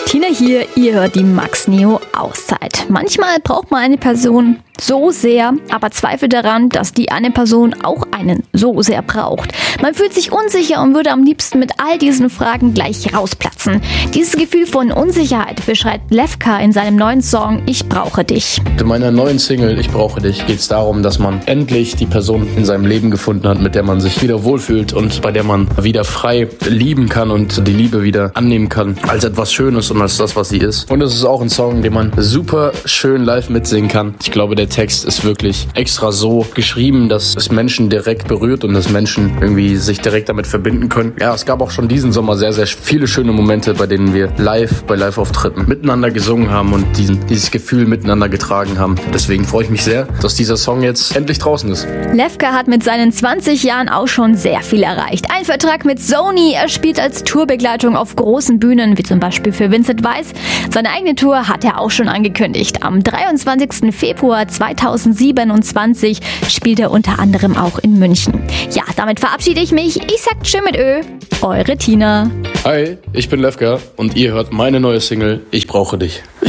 Tina hier, ihr hört die Max Neo Auszeit. Manchmal braucht man eine Person so sehr, aber zweifelt daran, dass die eine Person auch einen so sehr braucht. Man fühlt sich unsicher und würde am liebsten mit all diesen Fragen gleich rausplatzen. Dieses Gefühl von Unsicherheit beschreibt Lefka in seinem neuen Song Ich brauche dich. In meiner neuen Single Ich brauche dich geht es darum, dass man endlich die Person in seinem Leben gefunden hat, mit der man sich wieder wohlfühlt und bei der man wieder frei lieben kann und die Liebe wieder annehmen kann als etwas Schönes und als das, was sie ist. Und es ist auch ein Song, den man super schön live mitsingen kann. Ich glaube, der Text ist wirklich extra so geschrieben, dass es Menschen direkt berührt und dass Menschen irgendwie sich direkt damit verbinden können. Ja, es gab auch schon diesen Sommer sehr, sehr viele schöne Momente, bei denen wir bei Live-Auftritten miteinander gesungen haben und dieses Gefühl miteinander getragen haben. Deswegen freue ich mich sehr, dass dieser Song jetzt endlich draußen ist. Lefka hat mit seinen 20 Jahren auch schon sehr viel erreicht. Ein Vertrag mit Sony, er spielt als Tourbegleitung auf großen Bühnen, wie zum Beispiel für Vincent Weiss. Seine eigene Tour hat er auch schon angekündigt. Am 23. Februar 2027 spielt er unter anderem auch in München. Ja, damit verabschiede ich mich. Ich sag tschö mit Ö. Eure Tina. Hi, ich bin Lefka und ihr hört meine neue Single Ich brauche dich.